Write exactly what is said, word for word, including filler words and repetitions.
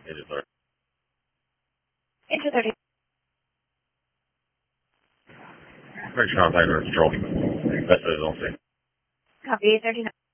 Engine thirty. Engine thirty. Bridge contact or control. That's it, don't see. Copy, thirty-nine.